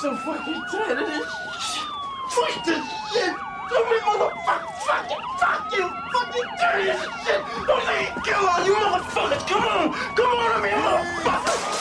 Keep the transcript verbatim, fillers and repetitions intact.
so fucking tired of this shit. Fuck this shit. Every motherfucker, fucking, fuck you, fucking dirty as shit. Don't let me kill all you motherfuckers. Come on.